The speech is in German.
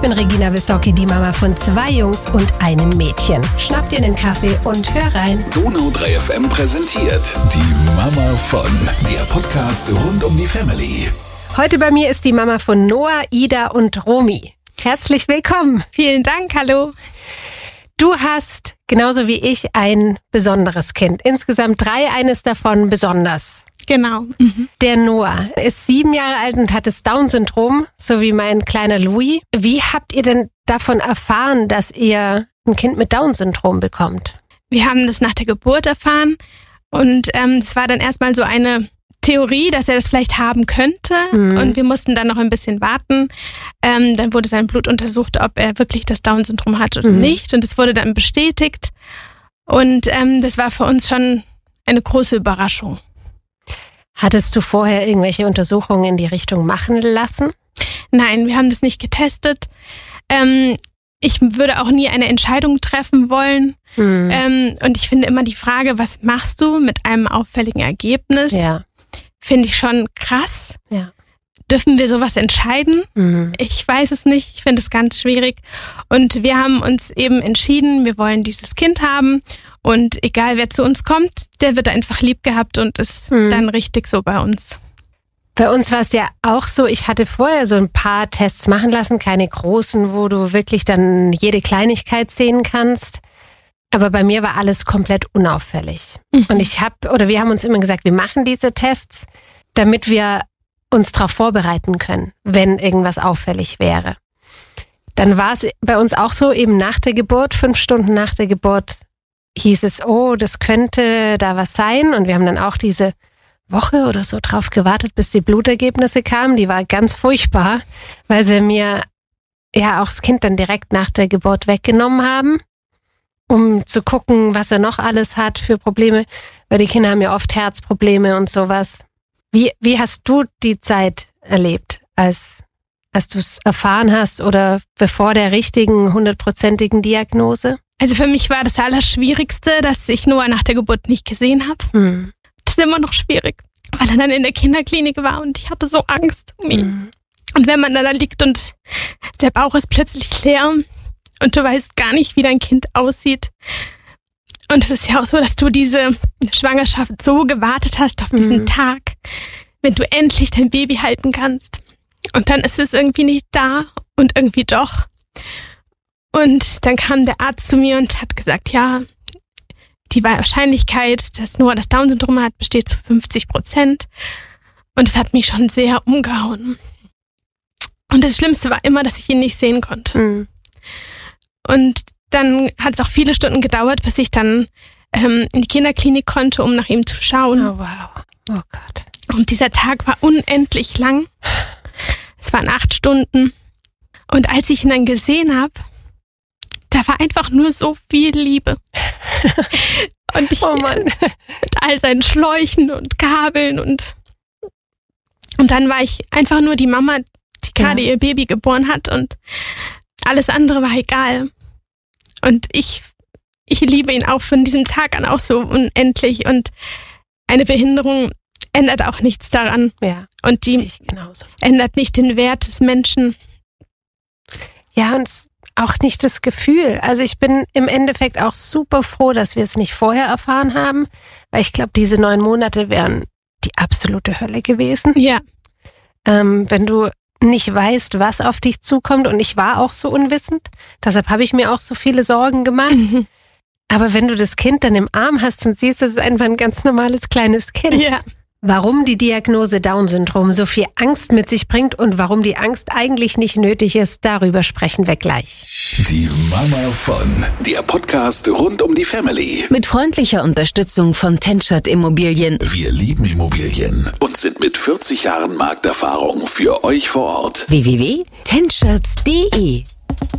bin Regina Wissocki, die Mama von 2 Jungs und einem Mädchen. Schnapp dir einen Kaffee und hör rein. Donau 3 FM präsentiert die Mama von, der Podcast rund um die Family. Heute bei mir ist die Mama von Noah, Ida und Romy. Herzlich willkommen. Vielen Dank, hallo. Du hast, genauso wie ich, ein besonderes Kind. Insgesamt 3, eines davon besonders. Genau. Der Noah ist 7 Jahre alt und hat das Down-Syndrom, so wie mein kleiner Louis. Wie habt ihr denn davon erfahren, dass ihr ein Kind mit Down-Syndrom bekommt? Wir haben das nach der Geburt erfahren und es war dann erstmal so eine Theorie, dass er das vielleicht haben könnte und wir mussten dann noch ein bisschen warten. Dann wurde sein Blut untersucht, ob er wirklich das Down-Syndrom hat oder nicht, und es wurde dann bestätigt und das war für uns schon eine große Überraschung. Hattest du vorher irgendwelche Untersuchungen in die Richtung machen lassen? Nein, wir haben das nicht getestet. Ich würde auch nie eine Entscheidung treffen wollen. Und ich finde immer die Frage, was machst du mit einem auffälligen Ergebnis? Ja. Finde ich schon krass. Ja. Dürfen wir sowas entscheiden? Ich weiß es nicht. Ich finde es ganz schwierig. Und wir haben uns eben entschieden, wir wollen dieses Kind haben. Und egal wer zu uns kommt, der wird einfach lieb gehabt und ist dann richtig so bei uns. Bei uns war es ja auch so, ich hatte vorher so ein paar Tests machen lassen, keine großen, wo du wirklich dann jede Kleinigkeit sehen kannst. Aber bei mir war alles komplett unauffällig. Und wir haben uns immer gesagt, wir machen diese Tests, damit wir uns darauf vorbereiten können, wenn irgendwas auffällig wäre. Dann war es bei uns auch so, eben nach der Geburt, 5 Stunden nach der Geburt, hieß es, oh, das könnte da was sein. Und wir haben dann auch diese Woche oder so drauf gewartet, bis die Blutergebnisse kamen. Die war ganz furchtbar, weil sie mir ja auch das Kind dann direkt nach der Geburt weggenommen haben, um zu gucken, was er noch alles hat für Probleme. Weil die Kinder haben ja oft Herzprobleme und sowas. Wie hast du die Zeit erlebt, als du es erfahren hast oder bevor der richtigen 100%igen Diagnose? Also für mich war das Allerschwierigste, dass ich Noah nach der Geburt nicht gesehen habe. Das ist immer noch schwierig, weil er dann in der Kinderklinik war und ich hatte so Angst um ihn. Und wenn man dann da liegt und der Bauch ist plötzlich leer und du weißt gar nicht, wie dein Kind aussieht. Und es ist ja auch so, dass du diese Schwangerschaft so gewartet hast auf diesen Tag, wenn du endlich dein Baby halten kannst. Und dann ist es irgendwie nicht da und irgendwie doch. Und dann kam der Arzt zu mir und hat gesagt, ja, die Wahrscheinlichkeit, dass Noah das Down-Syndrom hat, besteht zu 50%. Und es hat mich schon sehr umgehauen. Und das Schlimmste war immer, dass ich ihn nicht sehen konnte. Und dann hat es auch viele Stunden gedauert, bis ich dann in die Kinderklinik konnte, um nach ihm zu schauen. Oh, wow. Oh Gott. Und dieser Tag war unendlich lang. Es waren 8 Stunden. Und als ich ihn dann gesehen habe, da war einfach nur so viel Liebe. Und ich mit all seinen Schläuchen und Kabeln und dann war ich einfach nur die Mama, die gerade ihr Baby geboren hat und alles andere war egal. Und ich liebe ihn auch von diesem Tag an auch so unendlich und eine Behinderung ändert auch nichts daran. Ja, und die ändert nicht den Wert des Menschen. Ja, und auch nicht das Gefühl. Also ich bin im Endeffekt auch super froh, dass wir es nicht vorher erfahren haben, weil ich glaube, diese 9 Monate wären die absolute Hölle gewesen. Ja. Wenn du nicht weißt, was auf dich zukommt, und ich war auch so unwissend, deshalb habe ich mir auch so viele Sorgen gemacht. Aber wenn du das Kind dann im Arm hast und siehst, es ist einfach ein ganz normales kleines Kind. Ja. Warum die Diagnose Down-Syndrom so viel Angst mit sich bringt und warum die Angst eigentlich nicht nötig ist, darüber sprechen wir gleich. Die Mama von, der Podcast rund um die Family. Mit freundlicher Unterstützung von Tenschert Immobilien. Wir lieben Immobilien und sind mit 40 Jahren Markterfahrung für euch vor Ort. www.tenschert.de